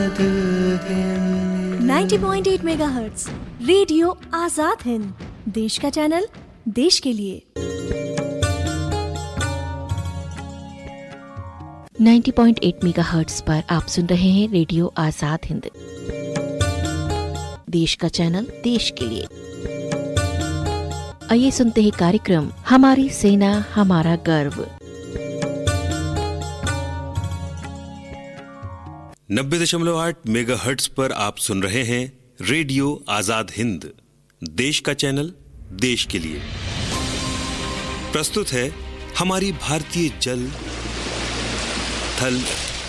90.8 megahertz radio Azad Hind, देश का channel, देश के लिए। 90.8 मेगाहर्ट्ज पर आप सुन रहे हैं रेडियो आजाद हिंद, देश का चैनल, देश के लिए। आइए सुनते हैं कार्यक्रम हमारी सेना हमारा गर्व। 90.8 मेगाहर्ट्ज पर आप सुन रहे हैं रेडियो आजाद हिंद, देश का चैनल, देश के लिए। प्रस्तुत है हमारी भारतीय जल, थल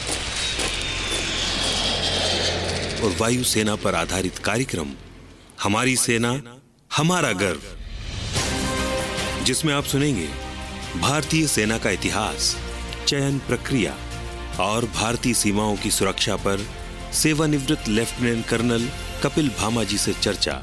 और वायु सेना पर आधारित कार्यक्रम हमारी सेना हमारा गर्व, जिसमें आप सुनेंगे भारतीय सेना का इतिहास, चयन प्रक्रिया और भारतीय सीमाओं की सुरक्षा पर सेवानिवृत्त लेफ्टिनेंट कर्नल कपिल भामा जी से चर्चा।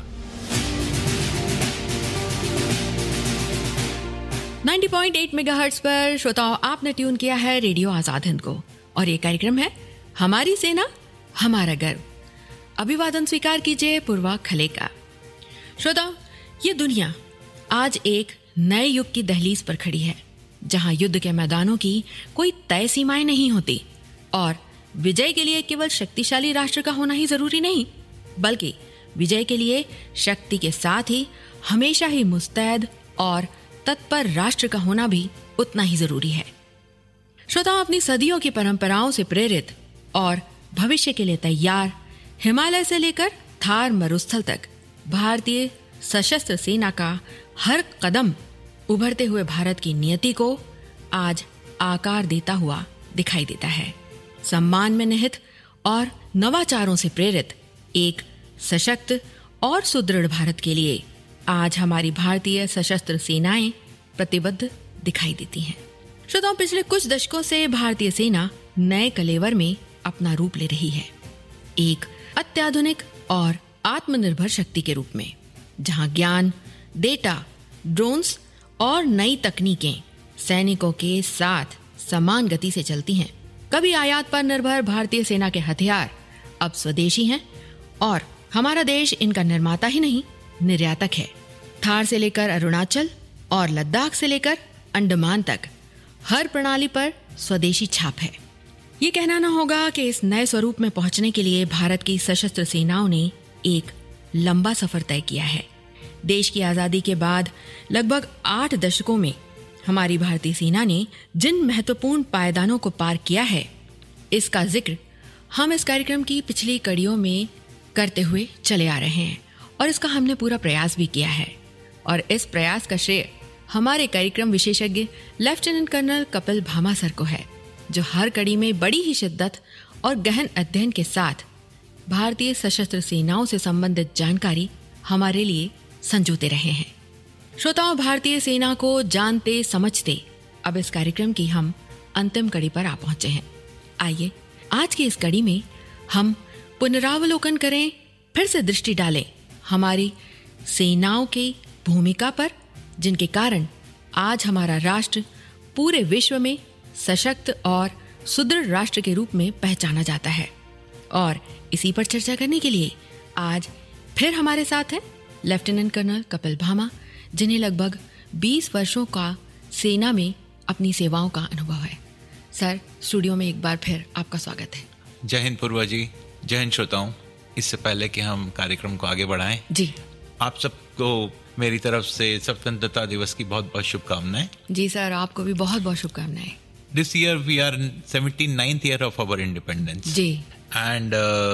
90.8 मेगाहर्ट्ज पर श्रोताओं, आपने ट्यून किया है रेडियो आजाद हिंद को और ये कार्यक्रम है हमारी सेना हमारा गर्व। अभिवादन स्वीकार कीजिए पूर्वा खले का। श्रोताओं, ये दुनिया आज एक नए युग की दहलीज पर खड़ी है, जहां युद्ध के मैदानों की कोई तय सीमाएं नहीं होती और विजय के लिए केवल शक्तिशाली राष्ट्र का होना ही जरूरी नहीं, बल्कि विजय के लिए शक्ति के साथ ही हमेशा ही मुस्तैद और तत्पर राष्ट्र का होना भी उतना ही जरूरी है। श्रोताओं, अपनी सदियों की परंपराओं से प्रेरित और भविष्य के लिए तैयार हिमालय से लेकर थार मरुस्थल तक भारतीय सशस्त्र सेना का हर कदम उभरते हुए भारत की नियति को आज आकार देता हुआ दिखाई देता है। सम्मान में निहित और नवाचारों से प्रेरित एक सशक्त और सुदृढ़ भारत के लिए आज हमारी भारतीय सशस्त्र सेनाएं प्रतिबद्ध दिखाई देती हैं। श्रोताओं, पिछले कुछ दशकों से भारतीय सेना नए कलेवर में अपना रूप ले रही है, एक अत्याधुनिक और आत्मनिर्भर शक्ति के रूप में, जहां ज्ञान, डेटा, ड्रोन्स और नई तकनीकें सैनिकों के साथ समान गति से चलती हैं। कभी आयात पर निर्भर भारतीय सेना के हथियार अब स्वदेशी हैं और हमारा देश इनका निर्माता ही नहीं, निर्यातक है। थार से लेकर अरुणाचल और लद्दाख से लेकर अंडमान तक हर प्रणाली पर स्वदेशी छाप है। ये कहना न होगा कि इस नए स्वरूप में पहुंचने के लिए भारत की सशस्त्र सेनाओं ने एक लंबा सफर तय किया है। देश की आजादी के बाद लगभग 8 दशकों में हमारी भारतीय सेना ने जिन महत्वपूर्ण पायदानों को पार किया है, इसका जिक्र हम इस कार्यक्रम की पिछली कड़ियों में करते हुए चले आ रहे हैं और इसका हमने पूरा प्रयास भी किया है। और इस प्रयास का श्रेय हमारे कार्यक्रम विशेषज्ञ lieutenant colonel Kapil Bhama sir को है, जो हर कड़ी में बड़ी ही शिद्दत और गहन अध्ययन के साथ भारतीय सशस्त्र सेनाओं से संबंधित जानकारी हमारे लिए संजोते रहे हैं। श्रोताओं, भारतीय सेना को जानते समझते अब इस कार्यक्रम की हम अंतिम कड़ी पर आ पहुंचे हैं। आइए आज की इस कड़ी में हम पुनरावलोकन करें, फिर से दृष्टि डालें हमारी सेनाओं की भूमिका पर, जिनके कारण आज हमारा राष्ट्र पूरे विश्व में सशक्त और सुदृढ़ राष्ट्र के रूप में पहचाना जाता है। और इसी पर चर्चा करने के लिए आज फिर हमारे साथ हैं लेफ्टिनेंट कर्नल कपिल भामा, जिन्हें लगभग 20 वर्षों का सेना में अपनी सेवाओं का अनुभव है। सर, स्टूडियो में एक बार फिर आपका स्वागत है। जय हिंद पूर्वा जी, जय हिंद श्रोताओं। इससे पहले कि हम कार्यक्रम को आगे बढ़ाएं, जी आप सबको मेरी तरफ से स्वतंत्रता दिवस की बहुत बहुत शुभकामनाएं। जी सर, आपको भी बहुत बहुत शुभकामनाएं। This year we are in 79th year of our independence. Ji. And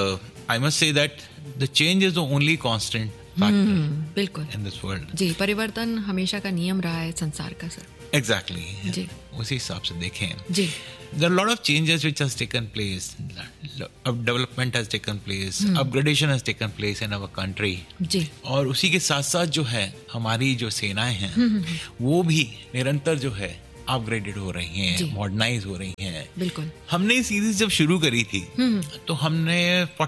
I must say that the change is the only constant factor बिल्कुल in this world. जी, परिवर्तन हमेशा का नियम रहा है संसार का सर। Exactly. जी। उसी हिसाब से देखें जी, there are a lot of changes which has taken place. Development has taken place. Upgradation has taken place in our country. जी। और उसी के साथ साथ जो है हमारी जो सेनाएं हैं वो भी निरंतर जो है अपग्रेडेड हो रही हैं, मॉडर्नाइज हो रही हैं। बिल्कुल। हमने सीरीज जब शुरू करी थी तो हमने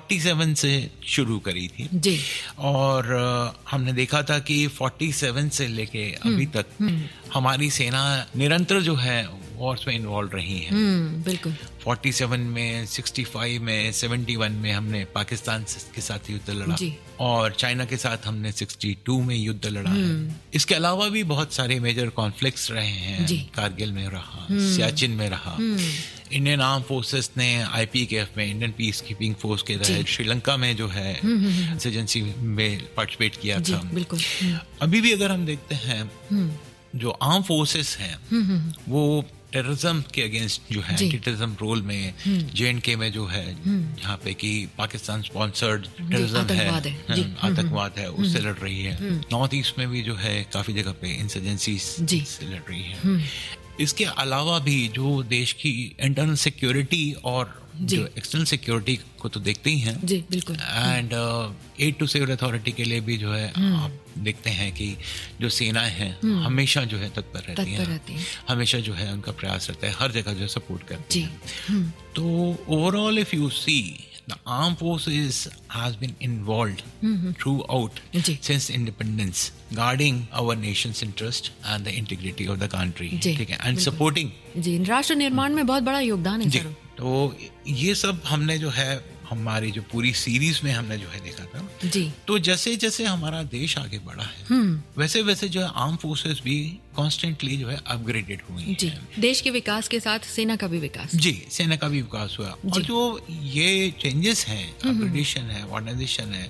47 से शुरू करी थी जी। और हमने देखा था कि 47 से लेके अभी तक हमारी सेना निरंतर जो है वॉर्स में इन्वॉल्व रही हैं। बिल्कुल। 47 में, 65 में, 71 में हमने पाकिस्तान के साथ युद्ध लड़ा जी। और चाइना के साथ हमने 62 में युद्ध लड़ा है। इसके अलावा भी बहुत सारे मेजर कॉन्फ्लिक्ट्स रहे हैं। कारगिल में रहा, सियाचिन में रहा। इंडियन आर्म फोर्सेस ने IPKF में, इंडियन पीस कीपिंग फोर्स के तहत श्रीलंका में जो है इंसर्जेंसी में पार्टिसिपेट किया था। बिल्कुल। अभी भी अगर हम देखते हैं जो आर्म फोर्सेस हैं वो टेररिज्म के अगेंस्ट जो है, टेररिज्म रोल में JNK में जो है, जहाँ पे कि पाकिस्तान स्पॉन्सर्ड टेररिज्म है, आतंकवाद है, उससे लड़ रही है। नॉर्थ ईस्ट में भी जो है काफी जगह पे इंसर्जेंसी से लड़ रही है। इसके अलावा भी जो देश की इंटरनल सिक्योरिटी और जो एक्सटर्नल सिक्योरिटी को तो देखते ही हैं। जी, बिल्कुल। And add to civil authority के लिए भी जो है आप देखते हैं कि जो सेनाएं हैं हमेशा जो है तत्पर रहती हैं, हमेशा जो है उनका प्रयास रहता है, हर जगह जो सपोर्ट करती हैं। तो overall if you see the armed forces has been involved throughout since independence, guarding our nation's interest and the integrity of the country, ठीक है, and supporting जी राष्ट्र निर्माण में बहुत बड़ा योगदान है सर। तो ये सब हमने जो है हमारी जो पूरी सीरीज में हमने जो है देखा था। जी। तो जैसे जैसे हमारा देश आगे बढ़ा है वैसे वैसे जो है आर्म फोर्सेस भी कॉन्स्टेंटली जो है अपग्रेडेड हुई जी। देश के विकास के साथ सेना का भी विकास। जी, सेना का भी विकास हुआ। और जो ये चेंजेस हैं, अपग्रेडेशन है, मॉडर्नाइजेशन है,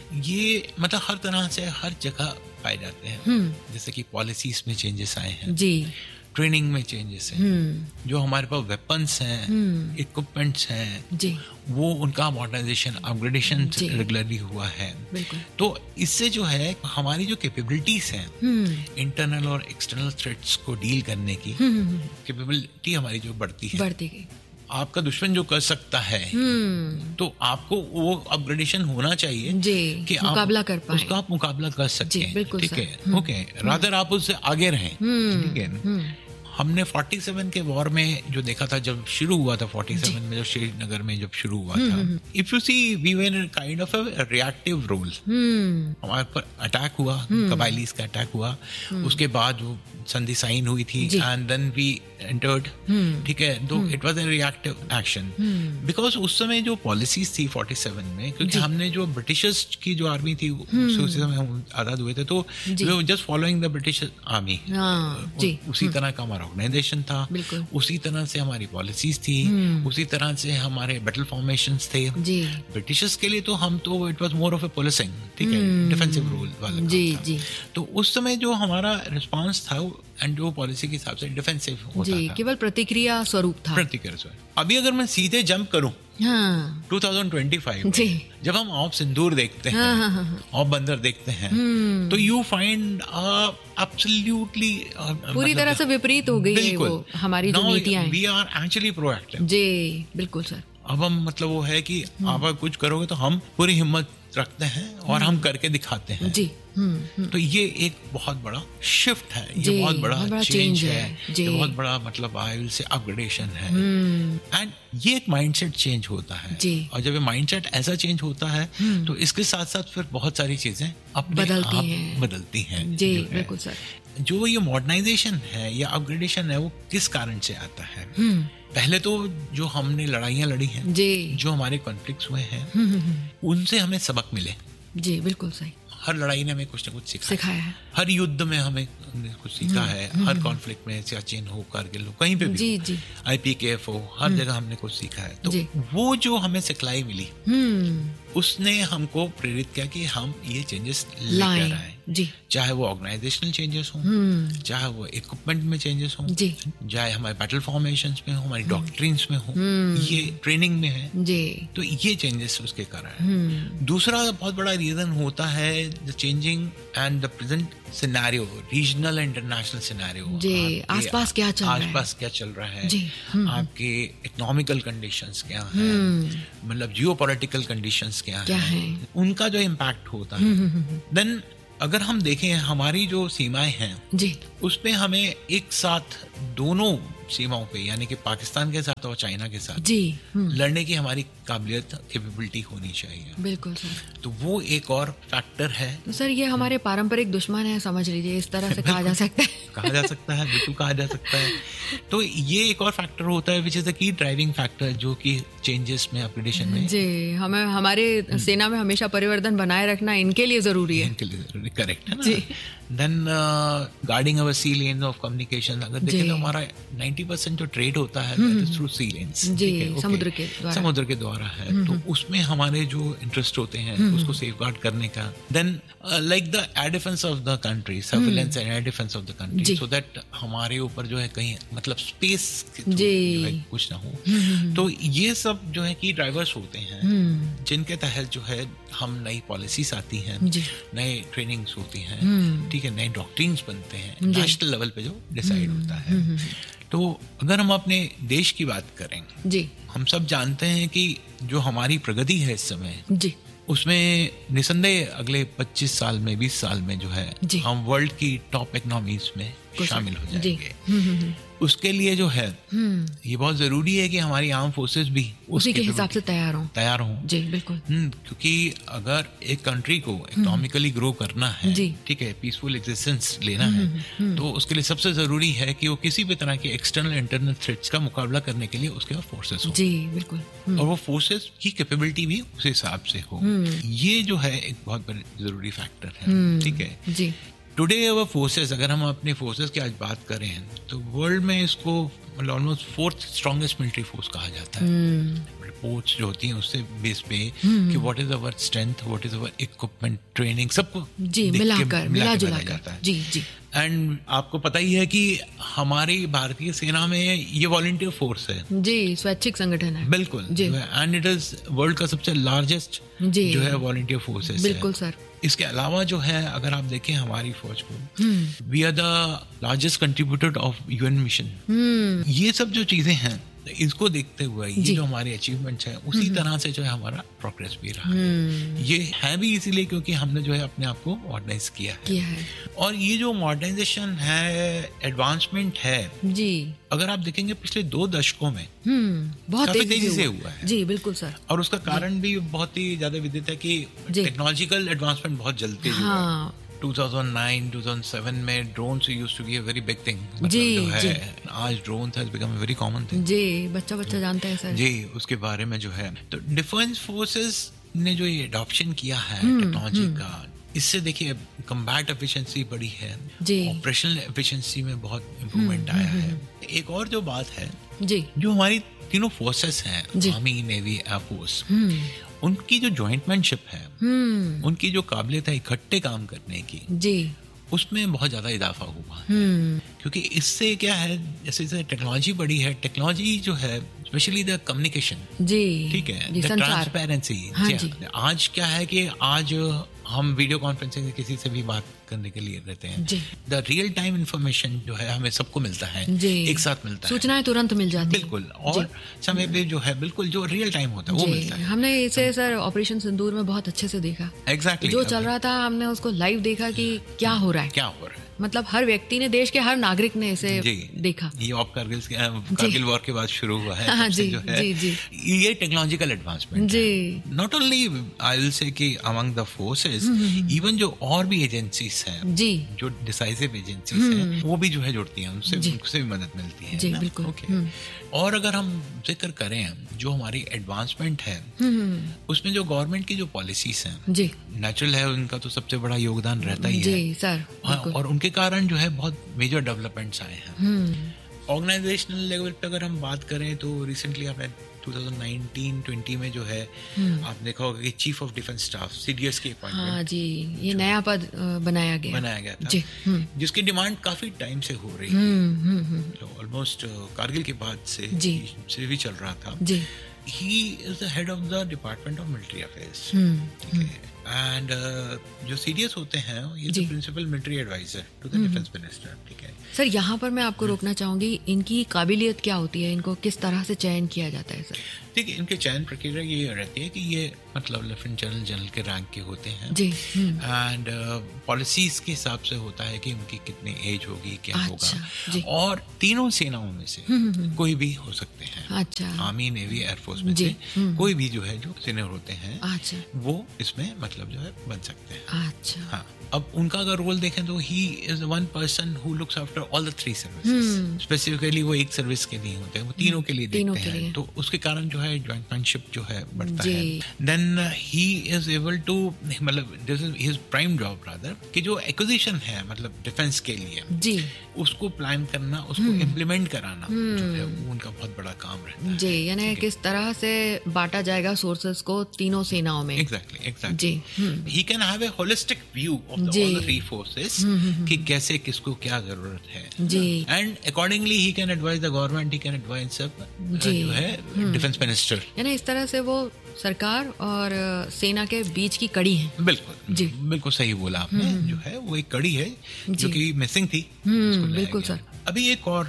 ये मतलब हर तरह से हर जगह पाए जाते हैं। जैसे कि पॉलिसीज में चेंजेस आए हैं जी, ट्रेनिंग में चेंजेस हैं, जो हमारे पास वेपन्स हैं, इक्विपमेंट्स हैं जी, वो उनका मॉडर्नाइजेशन, अपग्रेडेशन रेगुलरली हुआ है। तो इससे जो है हमारी जो कैपेबिलिटीज हैं इंटरनल और एक्सटर्नल थ्रेट्स को डील करने की कैपेबिलिटी हमारी जो बढ़ती गई। आपका दुश्मन जो कर सकता है तो आपको वो अपग्रेडेशन होना चाहिए जी, कि मुकाबला कर पाए, उसका आप मुकाबला कर सकें। ठीक है, ओके, रादर आप उससे आगे रहें। ठीक है। हमने 47 के वॉर में जो देखा था, जब शुरू हुआ था 47 में, जो श्रीनगर में जब शुरू हुआ था, if you see we were kind of a reactive role. हमारे पर अटैक हुआ, कबाइलीज का अटैक हुआ, उसके बाद वो संधि साइन हुई थी एंड देन वी एंटर्ड। ठीक है, तो it was a reactive action because उस समय जो पॉलिसीज थी 47 में, क्योंकि हमने जो ब्रिटिशर्स की जो आर्मी थी उसी समय हम आजाद हुए थे, तो just following the British army, उसी तरह का हमारा ऑर्गेनाइजेशन था, उसी तरह से हमारी पॉलिसीज थी, उसी तरह से हमारे बैटल फॉर्मेशंस थे। ब्रिटिशर्स के लिए तो हम तो it was more of A policing, ठीक है, डिफेंसिव रोल वाला था। तो उस समय जो हमारा रिस्पांस था एंड जो पॉलिसी के हिसाब से डिफेंसिव होता था, केवल प्रतिक्रिया स्वरूप था। अभी अगर मैं सीधे जंप करूं 2025 जब हम ऑफ सिंदूर देखते हैं, ऑफ बंदर देखते हैं, तो यू फाइंड एब्सोल्युटली पूरी तरह से विपरीत हो गई है वो हमारी जो नीतियां। वी आर एक्चुअली प्रोएक्टिव जी, बिल्कुल सर। अब हम मतलब वो है कि आप कुछ करोगे तो हम पूरी हिम्मत रखते हैं और हम करके दिखाते हैं जी। तो ये एक बहुत बड़ा शिफ्ट है, ये बहुत बड़ा चेंज है, ये बहुत बड़ा मतलब आई विल से अपग्रेडेशन है। एंड ये एक माइंडसेट चेंज होता है, और जब ये माइंडसेट ऐसा चेंज होता है तो इसके साथ साथ फिर बहुत सारी चीजें अपने आप बदलती हैं जी। बिल्कुल सर। जो ये मॉडर्नाइजेशन है या अपग्रेडेशन है वो किस कारण से आता है? पहले तो जो हमने लड़ाइयाँ लड़ी हैं, जो हमारे कॉन्फ्लिक्ट्स हुए हैं, उनसे हमें सबक मिले जी। बिल्कुल सही। हर लड़ाई ने हमें कुछ न कुछ सिखाया है, हर युद्ध में हमें कुछ सीखा है, हर कॉन्फ्लिक्ट में, सियाचिन हो, कारगिल हो, कहीं पे भी IPKF हो, हर जगह हमने कुछ सीखा है। तो वो जो हमें सिखलाई मिली उसने हमको प्रेरित किया कि हम ये चेंजेस लेकर आए जी। चाहे वो ऑर्गेनाइजेशनल चेंजेस हो, चाहे वो इक्विपमेंट में चेंजेस हो, चाहे हमारे बैटल फॉर्मेशंस में हो, हमारी डॉक्ट्रिन्स में हो, ये ट्रेनिंग में है जी। तो ये चेंजेस उसके कारण। दूसरा बहुत बड़ा रीजन होता है the changing and the present scenario, regional and international scenario जी। आसपास क्या चल रहा है जी। आपके इकोनॉमिकल कंडीशंस क्या हैं, मतलब जियोपॉलिटिकल कंडीशंस क्या हैं, उनका जो इम्पैक्ट होता है। देन अगर हम देखें हमारी जो सीमाएं हैं जी, उसमें हमें एक साथ दोनों सीमाओं पे, यानी कि पाकिस्तान के साथ और चाइना के साथ जी लड़ने की हमारी काबिलियत, कैपेबिलिटी होनी चाहिए। बिल्कुल सर। तो वो एक और फैक्टर है। तो सर ये हमारे पारंपरिक दुश्मन है, समझ लीजिए, इस तरह से कहा जा सकता है। कहा जा सकता है, बिल्कुल कहा जा सकता है। तो ये एक और फैक्टर होता है which is the key driving factor, जो कि चेंजेस में, अपग्रेडेशन में जी हमें हमारे सेना में हमेशा परिवर्तन बनाए रखना इनके लिए जरूरी है। इनके लिए जरूरी, करेक्ट है ना। जी। Then guarding our C lane of communication, अगर देखें तो हमारा 90% जो ट्रेड होता है थ्रू सी लेन्स, जी, समुद्र के द्वारा है। तो उसमें हमारे जो इंटरेस्ट होते हैं उसको सेफगार्ड करने का। Then like the air defence of the country, surveillance and air defence of the country, so that हमारे ऊपर जो है कहीं मतलब स्पेस कुछ ना हो। तो ये सब जो है की ड्राइवर्स होते हैं जिनके तहत जो है हम नई पॉलिसीज आती हैं, नए ट्रेनिंग्स होती हैं, ठीक है, नए डॉक्ट्रिन्स बनते हैं, नेशनल लेवल पे जो डिसाइड होता है। तो अगर हम अपने देश की बात करें जी, हम सब जानते हैं कि जो हमारी प्रगति है इस समय जी, उसमें निसंदेह अगले 25 साल में, 20 साल में जो है हम वर्ल्ड की टॉप इकोनॉमीज में शामिल हो जाएंगे। उसके लिए जो है ये बहुत जरूरी है कि हमारी आर्म फोर्सेस भी उसी के हिसाब से तैयार हों जी, बिल्कुल। क्योंकि अगर एक कंट्री को इकोनॉमिकली ग्रो करना है, ठीक है, पीसफुल एग्जिस्टेंस लेना है, तो उसके लिए सबसे जरूरी है कि वो किसी भी तरह के एक्सटर्नल इंटरनल थ्रेट्स का मुकाबला करने के लिए उसके पास फोर्सेस हो जी, बिल्कुल। और वो फोर्सेस की कैपेबिलिटी भी उस हिसाब से हो। ये जो है एक बहुत जरूरी फैक्टर है, ठीक है जी। टुडे अवर फोर्सेस, अगर हम अपने फोर्सेस की आज बात करें तो वर्ल्ड में इसको almost 4th strongest military force कहा जाता है। रिपोर्ट्स जो होती हैं उससे बेस पे कि what is our strength, what is our equipment, training, सबको जी मिला जुला जाता है जी जी। एंड आपको पता ही है कि हमारी भारतीय सेना में ये वॉलंटियर फोर्स है जी, स्वैच्छिक संगठन है, बिल्कुल। एंड इट इज वर्ल्ड का सबसे लार्जेस्ट जो है वॉलंटियर फोर्स है, बिल्कुल सर। इसके अलावा जो है अगर आप देखें हमारी फौज को, we are the largest contributor of UN mission. ये सब जो चीजें हैं इसको देखते हुए ये जो हमारे अचीवमेंट्स हैं उसी तरह से जो है हमारा प्रोग्रेस भी रहा है। ये है भी इसीलिए क्योंकि हमने जो है अपने आप को मॉडर्नाइज किया है। और ये जो मॉडर्नाइजेशन है, एडवांसमेंट है जी, अगर आप देखेंगे पिछले 2 दशकों में बहुत तेजी से हुआ है जी, बिल्कुल सर। और उसका कारण भी बहुत ही ज्यादा विदित है कि टेक्नोलॉजिकल एडवांसमेंट बहुत जल्दी हुआ है। 2009-2007 में drones used to be a very big thing। जी, जी। आज drones has become a very common thing। जी, बच्चा जानता है सर जी, उसके बारे में जो है तो डिफेंस फोर्सेस ने जो ये अडॉप्शन किया है टेक्नोलॉजी का, इससे देखिए कम्बैट एफिशिएंसी बढ़ी है, ऑपरेशनल एफिशिएंसी में बहुत इम्प्रूवमेंट आया है। एक और जो बात है जी, जो हमारी तीनों फोर्सेस हैं, आर्मी, नेवी, एयरफोर्स, उनकी जो जॉइंटमैनशिप है, उनकी जो काबिलियत है इकट्ठे काम करने की जी, उसमें बहुत ज्यादा इजाफा हुआ है। क्योंकि इससे क्या है, जैसे टेक्नोलॉजी बढ़ी है, टेक्नोलॉजी जो है स्पेशली द कम्युनिकेशन जी, ठीक है, द ट्रांसपेरेंसी। आज क्या है कि आज हम वीडियो कॉन्फ्रेंसिंग से किसी से भी बात करने के लिए रहते हैं, द रियल टाइम इंफॉर्मेशन जो है हमें सबको मिलता है, एक साथ मिलता है, सूचनाएं तुरंत मिल जाती है, बिल्कुल। और समय पे जो है बिल्कुल जो रियल टाइम होता है वो मिलता है। हमने इसे सर ऑपरेशन सिंदूर में बहुत अच्छे से देखा। एग्जैक्टली जो चल रहा था हमने उसको लाइव देखा कि क्या हो रहा है, मतलब हर व्यक्ति ने, देश के हर नागरिक ने इसे देखा। ये ऑफ कारगिल वॉर के बाद शुरू हुआ है जी, जो है जी, ये technological advancement ji. Not only I will say कि अमंग द फोर्सेस, इवन जो और भी एजेंसीज हैं जी, जो डिसाइसिव एजेंसीज हैं, वो भी जो है जुड़ती हैं, उनसे भी मदद मिलती है जी, बिल्कुल। और अगर हम जिक्र करें जो हमारी एडवांसमेंट है, उसमें जो गवर्नमेंट की जो पॉलिसीज हैं जी, नेचुरल है, उनका तो सबसे बड़ा योगदान रहता ही है सर। और उनके कारण जो है बहुत मेजर डेवलपमेंट्स आए हैं। ऑर्गेनाइजेशनल लेवल पे अगर हम बात करें तो रिसेंटली आपने 2019-20 में जो है आप देखा होगा कि chief of defence staff CDS की अपॉइंटमेंट, हाँ जी, ये नया पद बनाया गया था जी, जिसकी डिमांड काफी टाइम से हो रही है, ऑलमोस्ट कारगिल के बाद से भी चल रहा था जी। He is the head of the Department of Military Affairs। And जो सीडीएस होते हैं ये principal military adviser to the defence minister. ठीक है सर, यहाँ पर मैं आपको रोकना चाहूंगी, इनकी काबिलियत क्या होती है, इनको किस तरह से चयन किया जाता है सर? ठीक है, इनके चयन प्रक्रिया ये रहती है कि ये मतलब लेफ्टिनेंट जनरल जनरल के रैंक के होते हैं जी। एंड पॉलिसीज के हिसाब से होता है कि उनकी कितनी एज होगी, क्या होगा, और तीनों सेनाओं में से कोई भी हो सकते हैं। अच्छा। आर्मी, नेवी, एयरफोर्स में से कोई भी जो है जो सीनियर होते हैं वो इसमें मतलब जो है बन सकते हैं। अच्छा। हाँ, अब उनका अगर रोल देखें तो he is one person who looks after all the three services. Specifically वो एक सर्विस के नहीं होते, वो तीनों के लिए देखते हैं। तो उसके कारण जो है जॉइंटमैनशिप जो है बढ़ता है। Then he is able to, मतलब this is his prime job rather, कि जो एक्विजिशन है मतलब डिफेंस के लिए जी, उसको प्लान करना, उसको इम्प्लीमेंट कराना जो है वो उनका बहुत बड़ा काम रहता है जी। यानी किस तरह से बांटा जाएगा सोर्सेस को तीनों सेनाओं में। Exactly ji. He can have a holistic view of all the three forces कि कैसे किसको क्या जरूरत है जी। And accordingly he can advise the government, he can advise सब जो है डिफेंस मिनिस्टर। यानी इस तरह से वो सरकार और सेना के बीच की कड़ी है। बिल्कुल जी, बिल्कुल सही बोला आपने। जो है वो एक कड़ी है जो कि मिसिंग थी। बिल्कुल सर। अभी एक और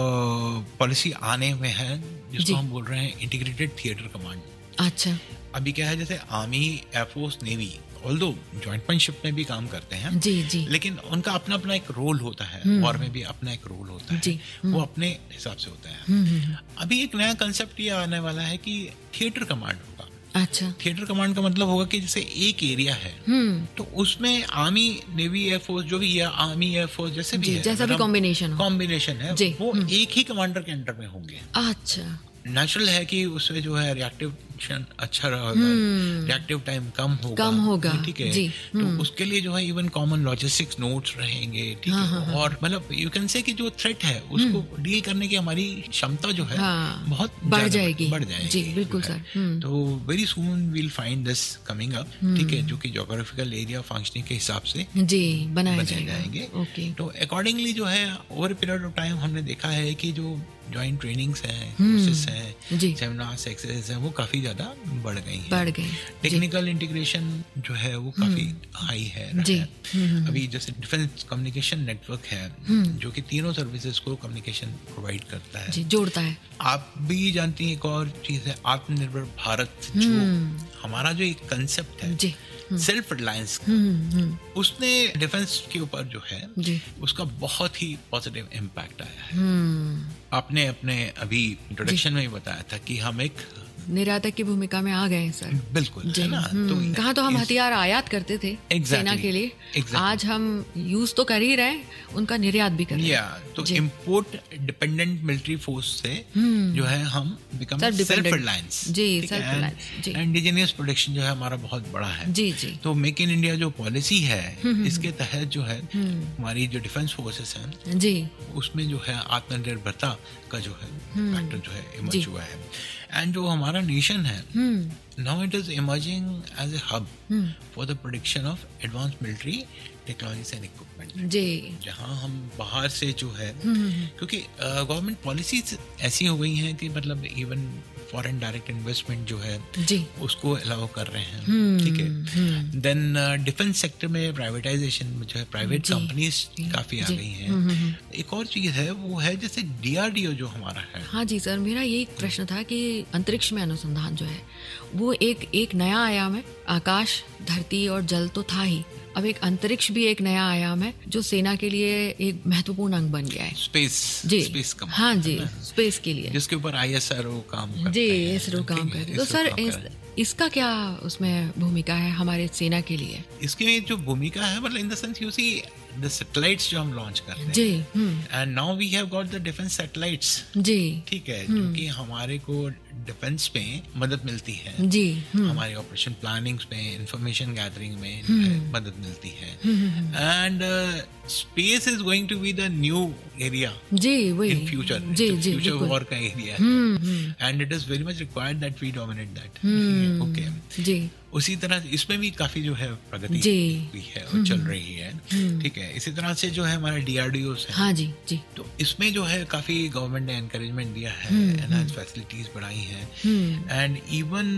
पॉलिसी आने में है जिसको हम बोल रहे हैं इंटीग्रेटेड थिएटर कमांड। अच्छा। अभी क्या है, जैसे आर्मी, एयरफोर्स, नेवी ऑल्दो जॉइंटमैनशिप में भी काम करते हैं जी जी, लेकिन उनका अपना अपना एक रोल होता है। वॉर में भी अपना एक रोल होता है जी। वो अपने हिसाब से होता है। अभी एक नया कंसेप्ट ये आने वाला है कि थिएटर कमांड होगा। अच्छा। थिएटर कमांड का मतलब होगा कि जैसे एक एरिया है तो उसमें आर्मी, नेवी, एयरफोर्स जो भी, या आर्मी, एयरफोर्स जैसे भी है, जैसा भी कॉम्बिनेशन है वो एक ही कमांडर के अंडर में होंगे। अच्छा। नेचुरल है कि उसमें जो है रिएक्टिव अच्छा रहेगा, रिएक्टिव टाइम कम होगा। ठीक है, तो उसके लिए जो है इवन कॉमन लॉजिस्टिक्स नोट्स रहेंगे। ठीक है, और मतलब यू कैन से कि जो थ्रेट है उसको डील करने की हमारी क्षमता जो है बहुत बढ़ जाएगी जी। बिल्कुल सर। तो very soon we'll find this coming up. ठीक है, जो कि ज्योग्राफिकल एरिया फंक्शनिंग के हिसाब से जी बनाए जाएंगे। तो अकॉर्डिंगली जो है ओवर पीरियड ऑफ टाइम हमने देखा है कि जो जॉइंट ट्रेनिंग्स हैं, कोर्सेस हैं, सेमिनार्स, एक्सरसाइज हैं, वो काफी ज्यादा बढ़ गई। टेक्निकल इंटीग्रेशन जो है वो काफी हाई है। अभी जैसे डिफेंस कम्युनिकेशन नेटवर्क है जो कि तीनों सर्विसेज को कम्युनिकेशन प्रोवाइड करता है, जोड़ता है। आप भी जानती हैं एक और चीज है आत्मनिर्भर भारत, जो हमारा जो एक कंसेप्ट है सेल्फ रिलायंस का, उसने डिफेंस के ऊपर जो है उसका बहुत ही पॉजिटिव इम्पैक्ट आया है। आपने अपने अभी इंट्रोडक्शन में ही बताया था कि हम एक निर्यातक की भूमिका में आ गए हैं सर। बिल्कुल है ना। तो कहाँ तो हम हथियार आयात करते थे सेना के लिए, आज हम यूज तो कर ही रहे हैं, उनका निर्यात भी कर रहे हैं। तो इम्पोर्ट डिपेंडेंट मिलिट्री फोर्स से जो है हम बिकम सेल्फ रिलायंस जी। इंडिजिनियस प्रोडक्शन जो है हमारा बहुत बड़ा है जी। तो मेक इन इंडिया जो पॉलिसी है इसके तहत जो है हमारी जो डिफेंस फोर्सेस हैं जी, उसमें जो है आत्मनिर्भरता का जो है फैक्टर जो है इमर्ज हुआ है। एंड जो हमारा नेशन है now it is emerging as a hub for the production of advance military technologies and equipment जी, जहां हम बाहर से जो है क्योंकि गवर्नमेंट पॉलिसीज ऐसी हो गई हैं कि मतलब इवन फॉरेन डायरेक्ट इन्वेस्टमेंट जो है जी उसको अलाउ कर रहे हैं। ठीक है, देन डिफेंस सेक्टर में प्राइवेटाइजेशन जो है, प्राइवेट कंपनीज काफी आ गई हैं। एक और चीज है वो है जैसे DRDO जो हमारा है। हाँ जी सर, मेरा यही प्रश्न था कि अंतरिक्ष में अनुसंधान जो है वो एक नया आयाम है। आकाश, धरती और जल तो था ही, अब एक अंतरिक्ष भी एक नया आयाम है जो सेना के लिए एक महत्वपूर्ण अंग बन गया है। स्पेस का, हाँ जी, स्पेस के लिए जिसके ऊपर ISRO काम करता जी, ISRO काम करता है। तो सर इसका क्या उसमें भूमिका है हमारे सेना के लिए? इसकी जो भूमिका है मतलब in the sense you see the satellites जो हम लॉन्च करते हैं जी, and now we have got the defence satellites जी। ठीक है, क्योंकि हमारे को डिफेंस में मदद मिलती है जी, हमारे ऑपरेशन प्लानिंग में, इंफॉर्मेशन गैदरिंग में मदद मिलती है। And space is going to be the new area जी, वही इन फ्यूचर फ्यूचर वॉर का एरिया है and it is very much required that we dominate that. Okay जी, उसी तरह इसमें भी काफी जो है प्रगति हुई है और चल रही है। ठीक है, इसी तरह से जो है हमारा DRDO है, हाँ जी जी, तो इसमें जो है काफी गवर्नमेंट ने एनकरेजमेंट दिया है, एनहांस फैसिलिटीज बढ़ाई हैं, and even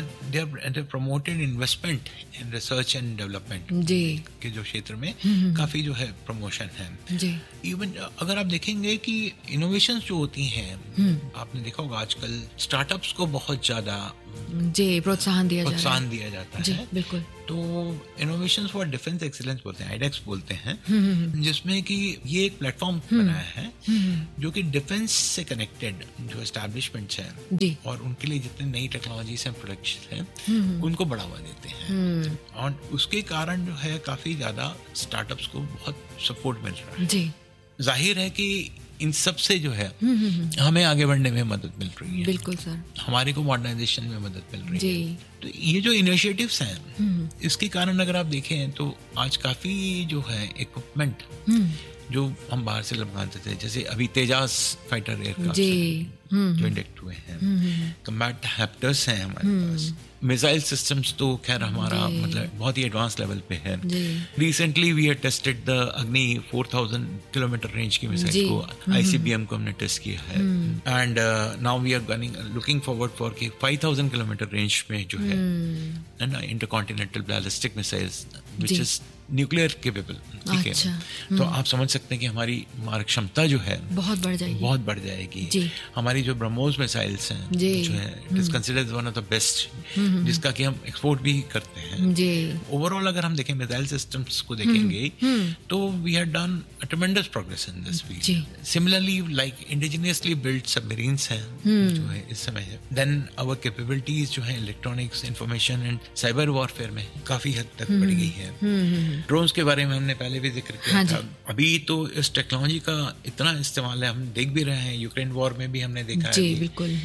they promoted investment in research and development जी के जो क्षेत्र में काफी जो है प्रमोशन है जी। इवन अगर आप देखेंगे कि इनोवेशंस जो होती हैं, आपने देखा होगा आजकल स्टार्टअप्स को बहुत ज्यादा जी प्रोत्साहन दिया जाता जी, है। बिल्कुल। तो इनोवेशंस फॉर डिफेंस एक्सीलेंस बोलते हैं, आईडेक्स बोलते हैं, जिसमें कि ये एक प्लेटफॉर्म बनाया है जो कि डिफेंस से कनेक्टेड जो एस्टैब्लिशमेंट्स हैं और उनके लिए जितने नई टेक्नोलॉजीज हैं, प्रोडक्ट्स हैं, उनको बढ़ावा देते हैं, और उसके कारण जो है काफी ज्यादा स्टार्टअप्स को बहुत सपोर्ट मिल रहा है जी। जाहिर है कि इन सब से जो है हमें आगे बढ़ने में मदद मिल रही है, बिल्कुल सर, हमारे को मॉडर्नाइजेशन में मदद मिल रही है। तो ये जो इनिशिएटिव्स हैं, इसके कारण अगर आप देखें तो आज काफी जो है इक्विपमेंट जो हम बाहर से लगवाते थे, जैसे अभी तेजास फाइटर एयरक्राफ्ट जो इंडक्ट हुए हैं, कम्बैट हैप्टर्स हैं हमारे पास, मिसाइल सिस्टम्स तो खैर हमारा मतलब बहुत ही एडवांस लेवल पे है। Recently we have tested the अग्नि 4000 किलोमीटर रेंज की मिसाइल को, ICBM को हमने टेस्ट किया है, and now we are looking forward for कि 5000 किलोमीटर रेंज में जो है ना intercontinental ballistic missiles which is nuclear capable. ठीक है, तो आप समझ सकते हैं कि हमारी मारक क्षमता जो है बहुत बढ़ जाएगी। हमारी जो ब्रह्मोस मिसाइल्स हैं जो है it is considered one of the best, जिसका कि हम एक्सपोर्ट भी करते हैं। ओवरऑल अगर हम देखें मिसाइल सिस्टम्स को देखेंगे तो we have done a ट्रेमेंडस progress in this field. Similarly like indigenously build submarines हैं जो है इस समय है, देन आवर कैपेबिलिटीज जो है electronics, information and cyber warfare में काफी हद तक बढ़ गई है। ड्रोन्स के बारे में हमने पहले भी जिक्र किया था। अभी तो इस टेक्नोलॉजी का इतना इस्तेमाल है, हम देख भी रहे हैं, यूक्रेन वॉर में भी हमने देखा है बिल्कुल,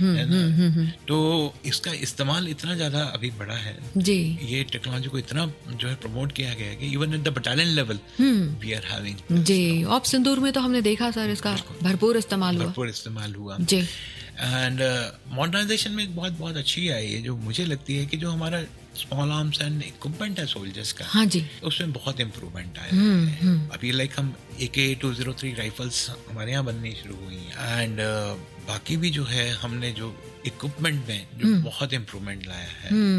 तो इसका इस्तेमाल इतना ज्यादा अभी बढ़ा है जी। ये टेक्नोलॉजी को इतना जो है प्रमोट किया गया है कि even at the battalion level we are having ji. Op सिंदूर में तो हमने देखा सर इसका भरपूर इस्तेमाल हुआ जी। एंड मॉडर्नाइजेशन में एक बहुत अच्छी है ये, जो मुझे लगती है कि जो हमारा स्मॉल आर्म्स एंड इक्विपमेंट है सोल्जर्स का, हाँ जी, उसमें बहुत इम्प्रूवमेंट आया है। अभी लाइक हम AK-203 राइफल्स हमारे यहाँ बननी शुरू हुई हैं, एंड बाकी भी जो है हमने जो इक्विपमेंट में जो बहुत इम्प्रूवमेंट लाया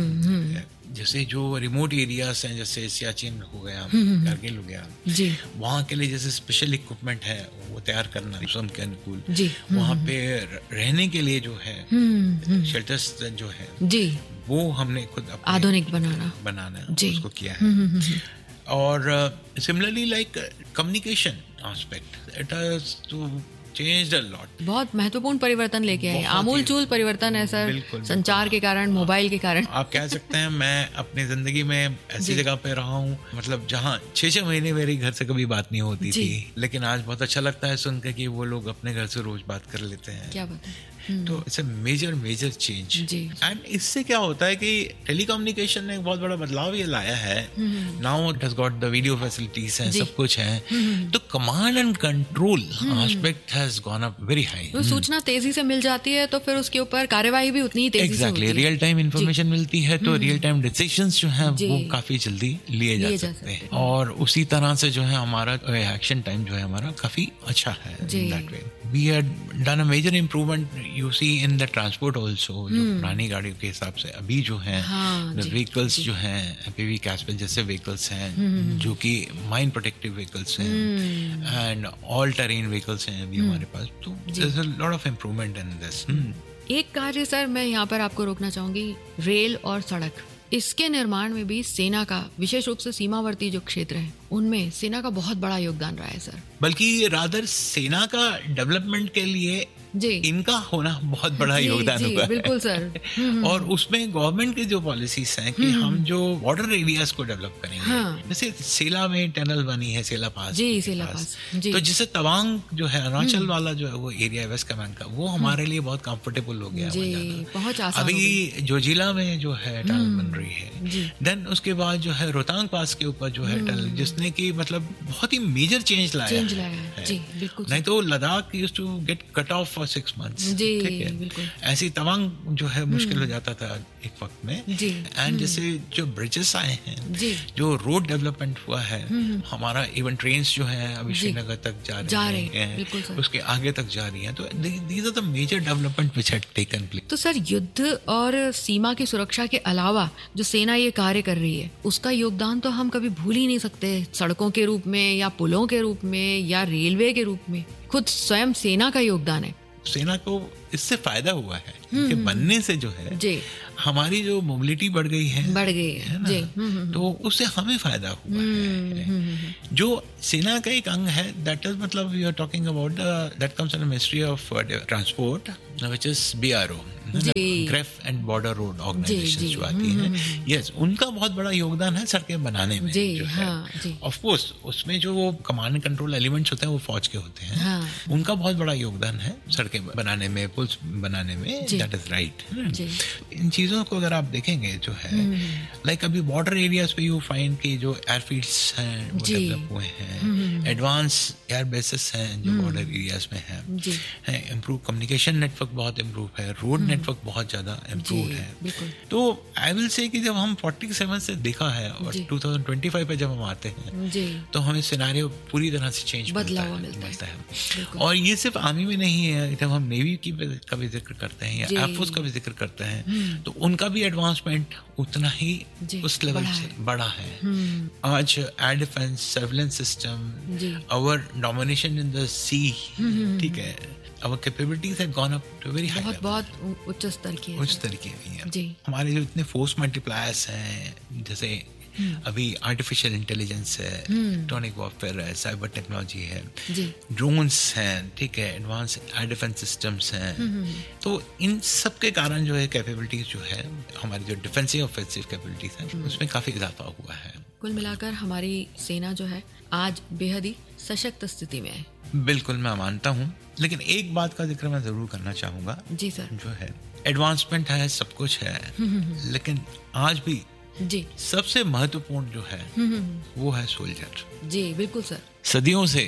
है। जैसे जो रिमोट एरियाज हैं, जैसे सियाचिन हो गया, कारगिल हो गया जी, वहाँ के लिए जैसे स्पेशल इक्विपमेंट है वो तैयार करना मौसम के अनुकूल जी। वहाँ पे रहने के लिए जो है शेल्टर्स जो है जी, वो हमने खुद आधुनिक बनाना उसको किया है। और similarly like communication aspect, it has to changed a lot। बहुत महत्वपूर्ण परिवर्तन लेके आए, आमूलचूल परिवर्तन है सर, संचार के कारण, मोबाइल के कारण। आप कह सकते हैं मैं अपनी जिंदगी में ऐसी जगह पे रहा हूँ, मतलब जहाँ 6-6 महीने मेरे घर से कभी बात नहीं होती थी, लेकिन आज बहुत अच्छा लगता है सुनकर कि वो लोग अपने घर से रोज बात कर लेते हैं। क्या बात है। तो it's a major change. And इससे क्या होता है कि टेलीकम्युनिकेशन ने एक बहुत बड़ा बदलाव ये लाया है। Now it has got the video facilities हैं, सब कुछ है, तो command and control aspect has gone up very high. तो सूचना तेजी से मिल जाती है, तो फिर उसके ऊपर कार्यवाही भी उतनी ही तेजी से होती है। रियल टाइम इंफॉर्मेशन मिलती है, तो रियल टाइम डिसीजंस जो हैं वो काफी जल्दी लिए जा सकते हैं, और उसी तरह से जो है हमारा एक्शन टाइम जो है हमारा काफी अच्छा है। That way we had done a major improvement you see in the transport also. जो पुरानी गाड़ियों के हिसाब से अभी जो है व्हीकल्स जो हैं, एमपीवी कैस्पेल जैसे व्हीकल्स हैं जो कि माइन प्रोटेक्टिव व्हीकल्स हैं एंड ऑल टेरेन व्हीकल्स हैं अभी हमारे पास। तो there is a lot of improvement in this. एक कार्य सर मैं यहाँ पर आपको रोकना चाहूंगी, रेल और सड़क, इसके निर्माण में भी सेना का, विशेष रूप से सीमावर्ती जो क्षेत्र है उनमें सेना का बहुत बड़ा योगदान रहा है सर। बल्कि रादर सेना का डेवलपमेंट के लिए जी इनका होना बहुत बड़ा योगदान हुआ है। बिल्कुल सर। और उसमें गवर्नमेंट की जो पॉलिसीज हैं कि हम जो बॉर्डर एरियाज को डेवलप करेंगे, जैसे सेला में टनल बनी है, सेला पास जी, सेला पास जी। तो जैसे तवांग जो है अरुणाचल वाला जो है वो एरिया वेस्ट कमांड का, वो हमारे लिए बहुत कंफर्टेबल हो गया जी, बहुत आसान। अभी जो जिला में जो है टनल बन रही है, देन उसके बाद जो है रोहतांग पास के ऊपर जो है टनल, जिसने की मतलब बहुत ही मेजर चेंज लाया है जी, बिल्कुल। नहीं तो Ladakh used to get cut off for 6 months। जी, बिल्कुल। ऐसी तवांग जो है मुश्किल हो जाता था एक वक्त में। जी। एंड जैसे जो ब्रिजेस आए हैं, जी। जो रोड डेवलपमेंट हुआ है, हमारा इवन ट्रेन्स जो है अभी श्रीनगर तक जा रही हैं, उसके आगे तक जा रही हैं। तो these are the major development which had taken place. तो सर, युद्ध और सीमा की सुरक्षा के अलावा जो सेना ये कार्य कर रही है, उसका योगदान तो हम कभी भूल ही नहीं सकते। सड़कों के रूप में या पुलों के रूप में या रेलवे के रूप में, खुद स्वयं सेना का योगदान है। सेना को इससे फायदा हुआ है कि बनने से जो है जी, हमारी जो मोबिलिटी बढ़ गई है है जी। तो उससे हमें फायदा हुआ है। जो सेना का एक अंग है, दैट इज मतलब we are talking about that comes in ministry of transport which is BRO, grief and border road organisation जो आती है। यस, उनका बहुत बड़ा योगदान है सड़कें बनाने में जो है। ऑफ कोर्स उसमें जो वो कमांड एंड कंट्रोल एलिमेंट्स होते हैं वो फौज के होते हैं, उनका बहुत बड़ा योगदान है सड़कें बनाने में, पुल्स बनाने में। That is right. इन चीजों को अगर आप देखेंगे जो है, लाइक अभी बॉर्डर एरियाज पे यू फाइंड कि जो एयरफील्ड्स हैं वो डेवलप हुए हैं, एडवांस एयर बेसेस हैं जो बॉर्डर एरियाज में हैं, इम्प्रूव कम्युनिकेशन नेटवर्क बहुत इम्प्रूव है, रोड नेटवर्क बहुत ज्यादा इम्प्रूव है। तो आई विल से कि जब हम 47 से देखा है और 2025 पे जब हम आते हैं तो हमें सिनेरियो पूरी तरह से चेंज मिलता है। और ये सिर्फ आर्मी में नहीं है, जब हम नेवी की का भी जिक्र करते हैं या एयरफोर्स का भी जिक्र करते हैं तो उनका भी एडवांसमेंट उतना ही उस लेवल से बड़ा है। आज air defence, surveillance system, our domination in the सी, ठीक है, our capabilities have gone up to very high level. बहुत उच्च स्तर की है जी। हमारे जो इतने फोर्स मल्टीप्लायर्स हैं, जैसे अभी आर्टिफिशियल इंटेलिजेंस है, इलेक्ट्रॉनिक वॉरफेयर है, साइबर टेक्नोलॉजी है, ड्रोन्स हैं, ठीक है, एडवांस एयर डिफेंस सिस्टम्स हैं। तो इन सब के कारण जो है कैपेबिलिटीज जो है, हमारी जो डिफेंसिव ऑफेंसिव कैपेबिलिटीज हैं उसमें काफी इजाफा हुआ है। कुल मिलाकर हमारी सेना जो है आज बेहद ही सशक्त स्थिति में है। बिल्कुल, मैं मानता हूँ, लेकिन एक बात का जिक्र मैं जरूर करना चाहूंगा। जी सर। जो है एडवांसमेंट है, सब कुछ है, लेकिन आज भी जी सबसे महत्वपूर्ण जो है वो है सोल्जर। जी बिल्कुल सर। सदियों से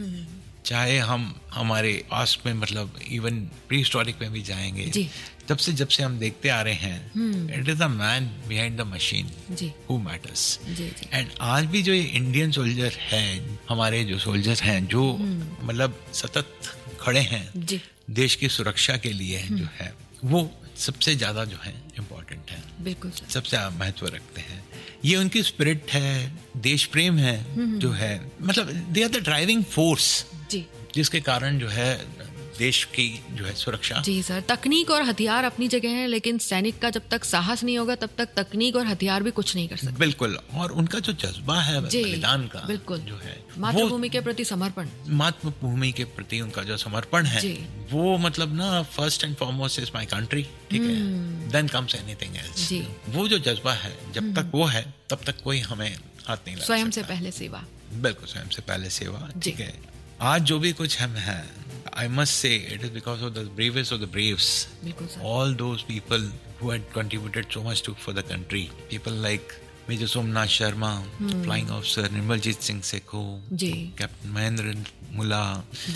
चाहे हम हमारे पास्ट में मतलब इवन प्री हिस्टोरिक में भी जाएंगे, जब से हम देखते आ रहे हैं, it is the man behind the machine who matters. And आज भी जो ये इंडियन सोल्जर हैं, हमारे जो सोल्जर हैं जो मतलब सतत खड़े हैं देश की सुरक्षा के लिए जो है, वो सबसे ज्यादा जो है इम्पोर्टेंट है। बिल्कुल सर। सबसे महत्व रखते हैं। ये उनकी स्पिरिट है, देश प्रेम है जो है, मतलब they are the driving force जिसके कारण जो है देश की जो है सुरक्षा। जी सर। तकनीक और हथियार अपनी जगह है, लेकिन सैनिक का जब तक साहस नहीं होगा तब तक तकनीक और हथियार भी कुछ नहीं कर सकते। बिल्कुल। और उनका जो जज्बा है बलिदान का, बिल्कुल जो है मातृभूमि के प्रति समर्पण, मातृभूमि के प्रति उनका जो समर्पण है, वो मतलब ना first and foremost is my country, ठीक है, देन कम्स एनीथिंग एल्स। वो जो जज्बा है, जब तक वो है तब तक कोई हमें हाथ नहीं लगा सकता। स्वयं से पहले सेवा। बिल्कुल, स्वयं से पहले सेवा, ठीक है। आज जो भी कुछ हम हैं, I must say it is because of the bravest of the braves. All those people who had contributed so much for the country. People like Major Somnath Sharma, Flying Officer Nirmaljeet Singh Sekho, Captain Mahendra Mulla,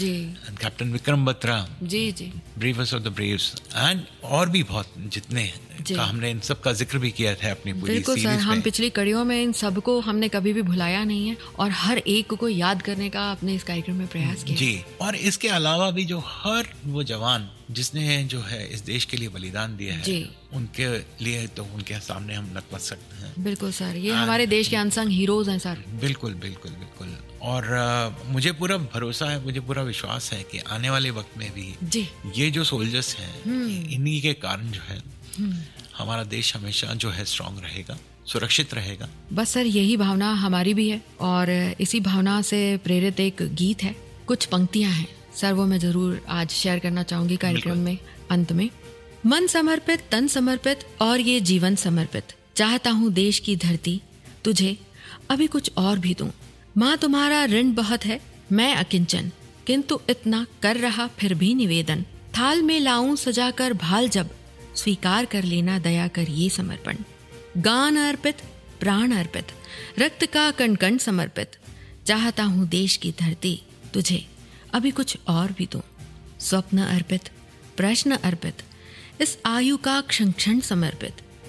and Captain Vikram Batra. Bravest of the braves. And और भी बहुत जितने का हमने इन सब का जिक्र भी किया था अपनी पूरी सीरीज में। हम पिछली कड़ियों में इन सबको हमने कभी भी भुलाया नहीं है और हर एक को याद करने का अपने इस कार्यक्रम में प्रयास किया। जी। और इसके अलावा भी जो हर वो जवान जिसने जो है इस देश के लिए बलिदान दिया है, उनके लिए तो उनके सामने हम नतमस्तक हैं। बिल्कुल सर, ये हमारे देश के अनसंग हीरोज हैं सर। बिल्कुल बिल्कुल बिल्कुल। और मुझे पूरा भरोसा है, मुझे पूरा विश्वास है कि आने वाले वक्त में भी ये जो सोल्जर्स हैं, इन्हीं के कारण जो है हमारा देश हमेशा जो है स्ट्रांग रहेगा, सुरक्षित रहेगा। बस सर, यही भावना हमारी भी है और इसी भावना से प्रेरित एक गीत है, कुछ पंक्तियां हैं सर, वो मैं जरूर आज शेयर करना चाहूंगी कार्यक्रम में अंत में। मन समर्पित, तन समर्पित और ये जीवन समर्पित, चाहता हूँ देश की धरती तुझे अभी कुछ और भी दूं। माँ तुम्हारा ऋण बहुत है, मैं अकिंचन, किंतु इतना कर रहा फिर भी निवेदन। थाल में लाऊं सजा कर भाल, जब स्वीकार कर लेना दया कर ये समर्पण। गान अर्पित, प्राण अर्पित, रक्त का कण कण समर्पित, चाहता हूँ देश की धरती तुझे अभी कुछ और भी दूं। स्वप्न अर्पित, प्रश्न अर्पित, इस आयु का क्षण क्षण समर्पित,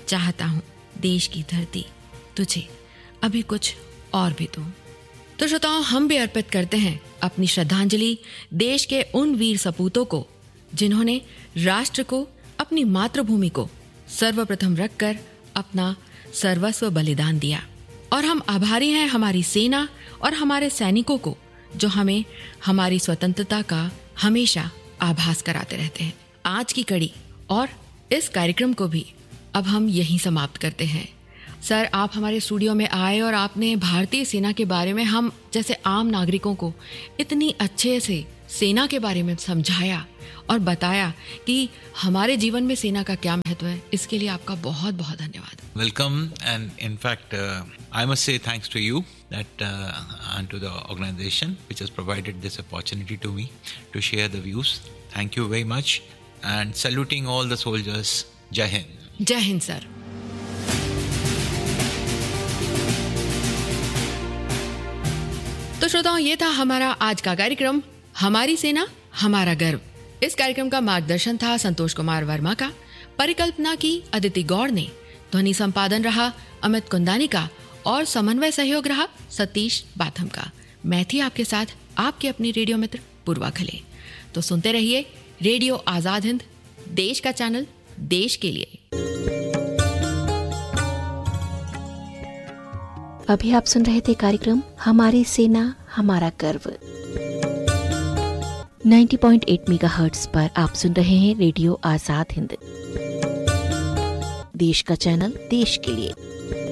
चाहता हूँ देश की धरती तुझे अभी कुछ और भी दूं। तो श्रोताओं, हम भी अर्पित करते हैं अपनी श्रद्धांजलि देश के उन वीर सपूतों को जिन्होंने राष्ट्र को, अपनी मातृभूमि को सर्वप्रथम रखकर अपना सर्वस्व बलिदान दिया। और हम आभारी हैं हमारी सेना और हमारे सैनिकों को जो हमें हमारी स्वतंत्रता का हमेशा आभास कराते रहते हैं। आज की कड़ी और इस कार्यक्रम को भी अब हम यहीं समाप्त करते हैं। सर, आप हमारे स्टूडियो में आए और आपने भारतीय सेना के बारे में हम जैसे आम नागरिकों को इतनी अच्छे से सेना के बारे में समझाया और बताया कि हमारे जीवन में सेना का क्या महत्व है। इसके लिए आपका बहुत बहुत धन्यवाद। Welcome, and in fact, I must say thanks to you that and to the organization which has provided this opportunity to me to share the views. Thank you very much, and saluting all the soldiers. Jai Hind. जय Hind sir. तो श्रोताओं, ये था हमारा आज का कार्यक्रम हमारी सेना हमारा गर्व। इस कार्यक्रम का मार्गदर्शन था संतोष कुमार वर्मा का, परिकल्पना की अदिति गौड़ ने, ध्वनि संपादन रहा अमित कुंदानी का और समन्वय सहयोग रहा सतीश बाथम का। मैं थी आपके साथ आपके अपनी रेडियो मित्र पूर्वा खले। तो सुनते रहिए रेडियो आजाद हिंद, देश का चैनल, देश के लिए। अभी आप सुन रहे थे कार्यक्रम हमारी सेना हमारा गर्व। 90.8 मेगाहर्ट्ज पर आप सुन रहे हैं रेडियो आजाद हिंद, देश का चैनल, देश के लिए।